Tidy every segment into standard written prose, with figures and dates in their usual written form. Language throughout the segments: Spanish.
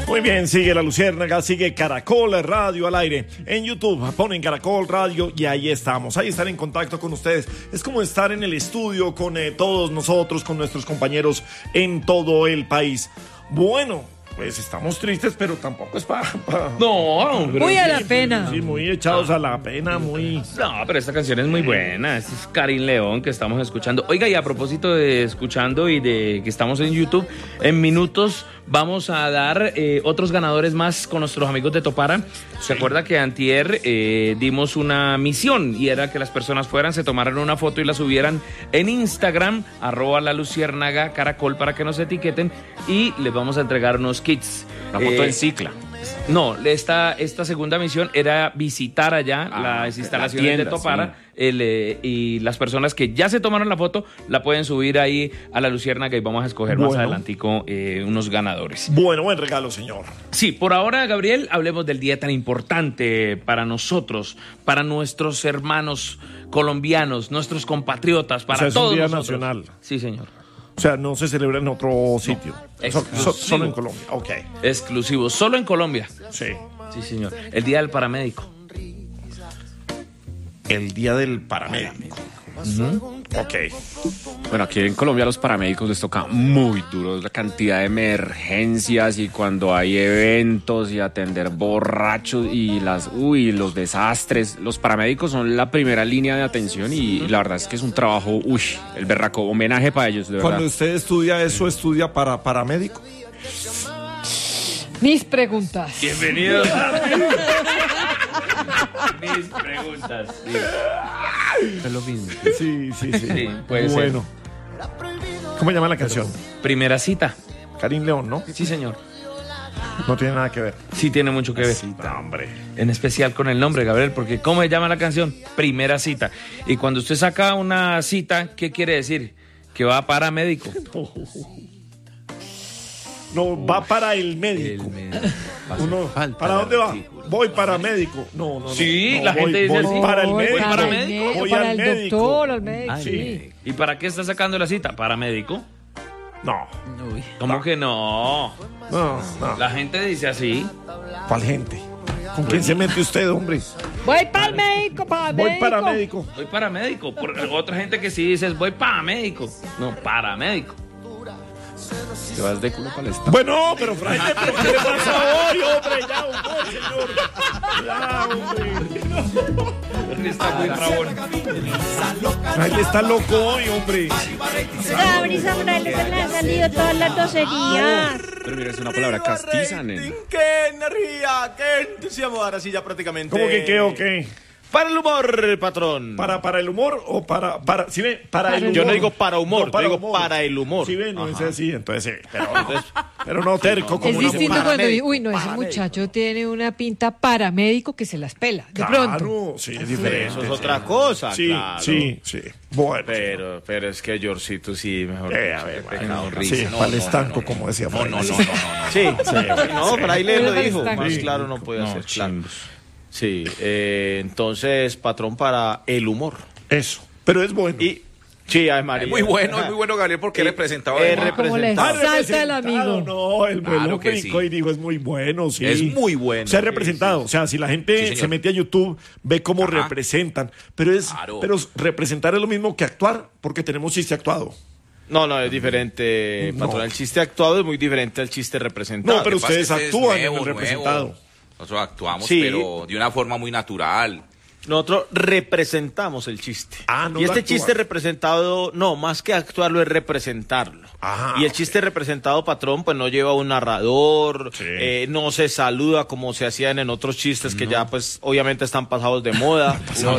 Muy bien, sigue La Luciérnaga, sigue Caracol Radio al aire. En YouTube ponen Caracol Radio y ahí estamos. Ahí están en contacto con ustedes. Es como estar en el estudio con todos nosotros, con nuestros compañeros en todo el país. Bueno, pues estamos tristes, pero tampoco es para... No, pero muy a la pena. Sí, muy echados a la pena, muy... No, pero esta canción es muy buena. Este es Karin León que estamos escuchando. Oiga, y a propósito de escuchando y de que estamos en YouTube, en minutos vamos a dar otros ganadores más con nuestros amigos de Topara. ¿Se acuerda que antier dimos una misión y era que las personas fueran, se tomaran una foto y la subieran en Instagram, @laluciérnaga Caracol, para que nos etiqueten y les vamos a entregar unos kits. La foto en cicla. No, esta segunda misión era visitar allá las instalaciones tienda, de Topara, sí. Y las personas que ya se tomaron la foto la pueden subir ahí a La Luciérnaga y vamos a escoger más adelantico unos ganadores. Bueno, buen regalo, señor. Sí, por ahora, Gabriel, hablemos del día tan importante para nosotros, para nuestros hermanos colombianos, nuestros compatriotas, para todos es un día nosotros. nacional. Sí, señor. O sea, no se celebra en otro sitio. Solo en Colombia. Ok. Exclusivo, solo en Colombia. Sí. Sí, señor. El día del paramédico. El día del paramédico. Ok. Bueno, aquí en Colombia a los paramédicos les toca muy duro la cantidad de emergencias y cuando hay eventos y atender borrachos y los desastres. Los paramédicos son la primera línea de atención y la verdad es que es un trabajo, el berraco, homenaje para ellos, de verdad. Cuando usted estudia eso, ¿estudia para paramédico? Mis preguntas. Bienvenidos. Mis preguntas. Sí. Es lo mismo. Sí. Sí, puede ser. Bueno. ¿Cómo llama la canción? Primera cita. Karin León, ¿no? Sí, señor. No tiene nada que ver. Sí tiene mucho que ver. No, hombre. En especial con el nombre, Gabriel, porque ¿cómo se llama la canción? Primera cita. Y cuando usted saca una cita, ¿qué quiere decir? Que va para médico. No, va para el médico. Uno, ¿para dónde va? Voy para médico. No. Sí, no, la gente dice voy así. para el Voy médico. para médico. Voy para al el médico. doctor, al médico. Sí. ¿Y para qué está sacando la cita? ¿Para médico? No. ¿Cómo que no? No. La gente dice así. ¿Cuál gente? ¿Con quién se mete usted, hombre? Voy para el médico, Voy para médico. Voy para médico. Por otra gente que sí dice voy para médico. No, para médico. Te vas de culo para el estado. Bueno, pero Fraile, ¿pero qué le pasa hoy, hombre? Ya, señor. Ya, hombre. Está muy rabón. Fraile está loco hoy, hombre. Gabriel Samuel se le han salido todas las groserías. Pero mira, es una palabra castiza, nena. ¡Qué energía! ¡Qué entusiasmo! Ahora sí ya prácticamente... ¿Cómo que qué o qué? Para el humor, patrón. ¿Para el humor o para ¿sí ven? Para el humor. Yo no digo para humor, No, yo digo humor. para el humor. Sí, ven, no es así, entonces sí. Pero no terco como Es una distinto mujer. cuando digo, uy, no, ese muchacho tiene una pinta paramédico que se las pela. De pronto. Claro, sí, es diferente. Eso es otra cosa, Sí, claro. sí. Bueno. Pero es que Georgito sí, mejor. A ver, pecado, sí, risa. para el estanco, como decía Fraile. No. Sí, no, pero ahí le lo dijo. Sí. Más claro no puede ser. Claro. Sí, entonces, patrón, para el humor. Eso, pero es bueno. Y sí, ay, María. Muy bueno, Gabriel, porque representaba Como le salta el amigo. No, el Claro vuelo que brincó sí. y dijo, es muy bueno, sí. Es muy bueno. Se ha representado, o sea, si la gente Sí, señor. se mete a YouTube, ve cómo Ajá. representan, pero Claro. representar es lo mismo que actuar, porque tenemos chiste actuado. No, es diferente, patrón. El chiste actuado es muy diferente al chiste representado. No, pero Lo que pasa ustedes es que es actúan nuevo, en el representado. nuevo. Nosotros actuamos, Sí. pero de una forma muy natural. Nosotros representamos el chiste. No y lo este actúan. chiste representado, no, más que actuarlo es representarlo. Y el chiste representado, patrón, pues no lleva un narrador, Sí. no se saluda como se hacían en otros chistes que ya pues obviamente están pasados de moda.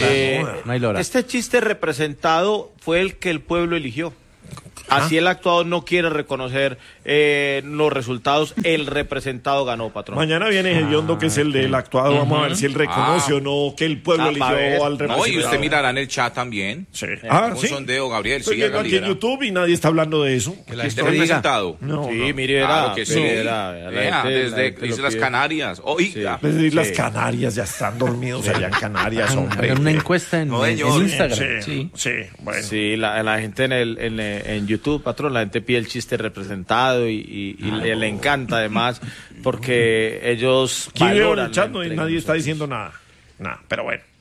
No hay lora. Este chiste representado fue el que el pueblo eligió. Así el actuado no quiere reconocer los resultados, el representado ganó, patrón. Mañana viene Hediondo, que es el del actuado. Vamos a ver si él reconoce o no que el pueblo pa' ver. eligió al No, representado. y usted mirará en el chat también. Sí. Un ¿sí? sondeo, Gabriel. Estoy Sí, viendo aquí en Galera. YouTube y nadie está hablando de eso. Que la gente representado. No, Sí, no. mire, Claro que sí. la Vea, gente desde lo Islas pide. Canarias. Oiga. Desde Islas Canarias ya están dormidos allá en Canarias, hombre. Hagan una encuesta en No, señor. Instagram. Sí, bueno. Sí, la gente en en YouTube, patrón. La gente pide el chiste representado y le encanta además porque ellos Aquí veo valoran el chat la no, y entrega nadie de está nosotros. diciendo nada. Nada, pero bueno.